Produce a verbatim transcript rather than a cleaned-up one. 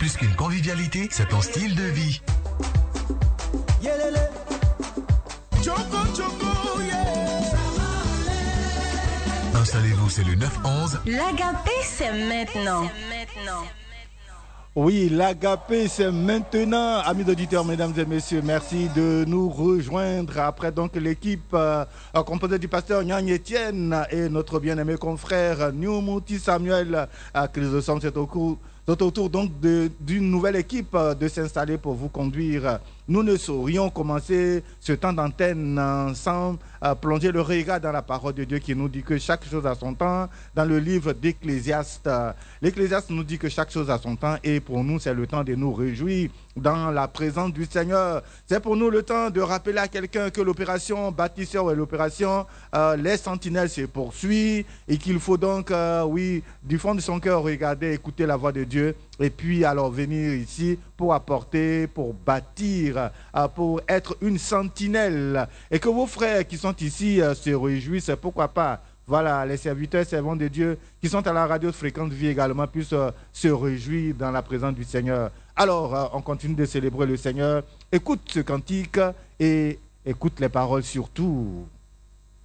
plus qu'une convivialité, c'est ton style de vie. Installez-vous, c'est le neuf onze. L'Agapé, c'est maintenant. C'est maintenant. Oui, l'Agapé, c'est maintenant. Amis auditeurs, mesdames et messieurs, merci de nous rejoindre. Après donc l'équipe euh, composée du pasteur Nyan Etienne et notre bien-aimé confrère Newmouti Samuel, euh, que nous sommes c'est au cours autour donc d'une nouvelle équipe euh, de s'installer pour vous conduire. Nous ne saurions commencer ce temps d'antenne euh, sans euh, plonger le regard dans la parole de Dieu qui nous dit que chaque chose a son temps. Dans le livre d'Ecclésiaste, euh, l'Ecclésiaste nous dit que chaque chose a son temps et pour nous, c'est le temps de nous réjouir dans la présence du Seigneur. C'est pour nous le temps de rappeler à quelqu'un que l'opération bâtisseur et l'opération euh, les sentinelles se poursuit et qu'il faut donc, euh, oui, du fond de son cœur, regarder, écouter la voix de Dieu et puis alors venir ici pour apporter, pour bâtir, euh, pour être une sentinelle. Et que vos frères qui sont ici euh, se réjouissent, pourquoi pas. Voilà, les serviteurs, servants de Dieu qui sont à la radio de Fréquente Vie également puissent euh, se réjouir dans la présence du Seigneur. Alors, euh, on continue de célébrer le Seigneur. Écoute ce cantique et écoute les paroles surtout.